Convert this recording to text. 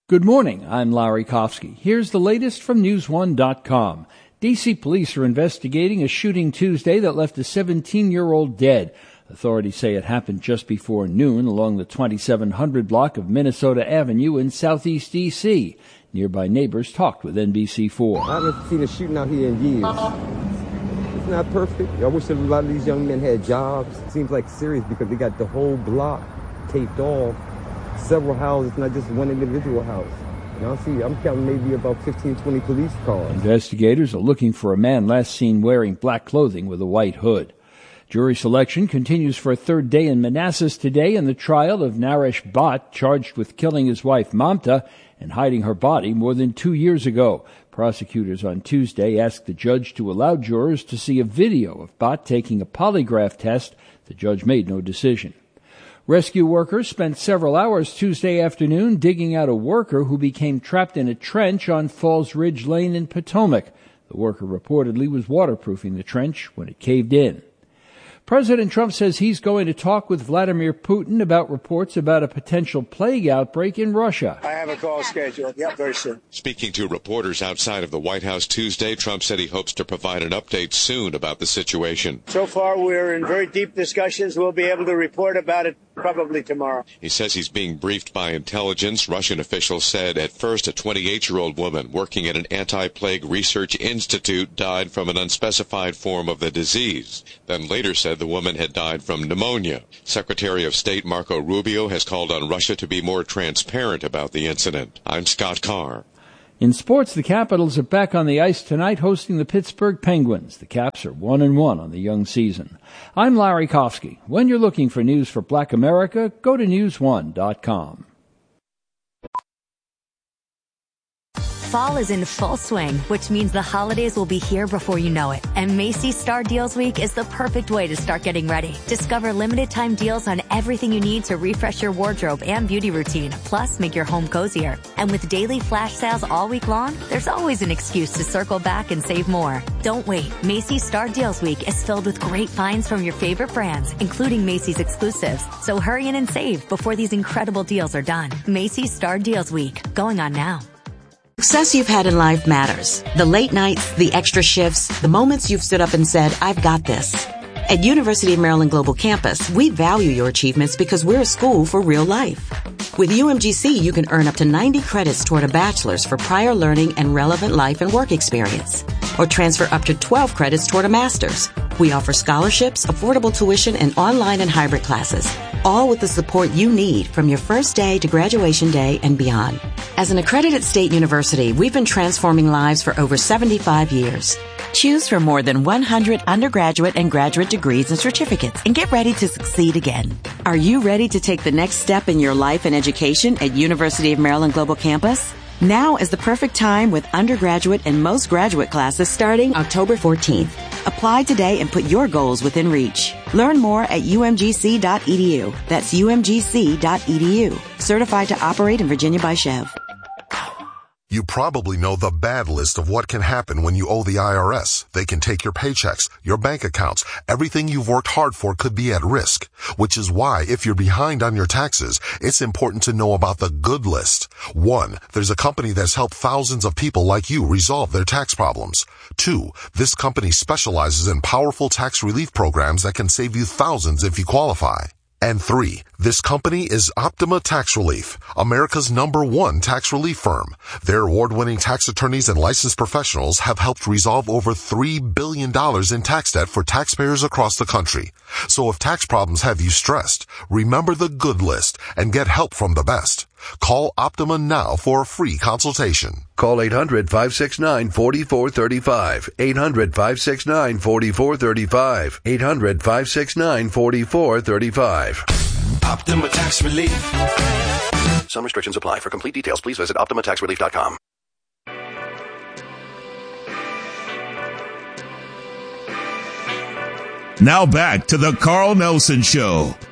Good morning, I'm Larry Kofsky. Here's the latest from News1.com. D.C. police are investigating a shooting Tuesday that left a 17-year-old dead. Authorities say it happened just before noon along the 2700 block of Minnesota Avenue in southeast D.C. Nearby neighbors talked with NBC4. I haven't seen a shooting out here in years. It's not perfect. I wish a lot of these young men had jobs. It seems like serious because they got the whole block taped off. Several houses, not just one individual house. And I'm counting maybe about 15, 20 police cars. Investigators are looking for a man last seen wearing black clothing with a white hood. Jury selection continues for a third day in Manassas today in the trial of Naresh Bhatt, charged with killing his wife Mamta and hiding her body more than 2 years ago. Prosecutors on Tuesday asked the judge to allow jurors to see a video of Bhatt taking a polygraph test. The judge made no decision. Rescue workers spent several hours Tuesday afternoon digging out a worker who became trapped in a trench on Falls Ridge Lane in Potomac. The worker reportedly was waterproofing the trench when it caved in. President Trump says he's going to talk with Vladimir Putin about reports about a potential plague outbreak in Russia. I have a call scheduled. Yep, very soon. Speaking to reporters outside of the White House Tuesday, Trump said he hopes to provide an update soon about the situation. So far, we're in very deep discussions. We'll be able to report about it probably tomorrow. He says he's being briefed by intelligence. Russian officials said at first a 28-year-old woman working at an anti-plague research institute died from an unspecified form of the disease. Then later said the woman had died from pneumonia. Secretary of State Marco Rubio has called on Russia to be more transparent about the incident. I'm Scott Carr. In sports, the Capitals are back on the ice tonight hosting the Pittsburgh Penguins. The Caps are 1-1 on the young season. I'm Larry Kofsky. When you're looking for news for Black America, go to News1.com. Fall is in full swing, which means the holidays will be here before you know it. And Macy's Star Deals Week is the perfect way to start getting ready. Discover limited time deals on everything you need to refresh your wardrobe and beauty routine, plus make your home cozier. And with daily flash sales all week long, there's always an excuse to circle back and save more. Don't wait. Macy's Star Deals Week is filled with great finds from your favorite brands, including Macy's exclusives. So hurry in and save before these incredible deals are done. Macy's Star Deals Week, going on now. Success you've had in life matters. The late nights, the extra shifts, the moments you've stood up and said, I've got this. At University of Maryland Global Campus, we value your achievements because we're a school for real life. With UMGC, you can earn up to 90 credits toward a bachelor's for prior learning and relevant life and work experience, or transfer up to 12 credits toward a master's. We offer scholarships, affordable tuition, and online and hybrid classes, all with the support you need from your first day to graduation day and beyond. As an accredited state university, we've been transforming lives for over 75 years. Choose from more than 100 undergraduate and graduate degrees and certificates and get ready to succeed again. Are you ready to take the next step in your life and education at University of Maryland Global Campus? Now is the perfect time with undergraduate and most graduate classes starting October 14th. Apply today and put your goals within reach. Learn more at umgc.edu. That's umgc.edu. Certified to operate in Virginia by Chev. You probably know the bad list of what can happen when you owe the IRS. They can take your paychecks, your bank accounts. Everything you've worked hard for could be at risk, which is why if you're behind on your taxes, it's important to know about the good list. 1, there's a company that's helped thousands of people like you resolve their tax problems. 2, this company specializes in powerful tax relief programs that can save you thousands if you qualify. And 3, this company is Optima Tax Relief, America's #1 tax relief firm. Their award-winning tax attorneys and licensed professionals have helped resolve over $3 billion in tax debt for taxpayers across the country. So if tax problems have you stressed, remember the good list and get help from the best. Call Optima now for a free consultation. Call 800-569-4435. 800-569-4435. 800-569-4435. Optima Tax Relief. Some restrictions apply. For complete details, please visit OptimaTaxRelief.com. Now back to the Carl Nelson Show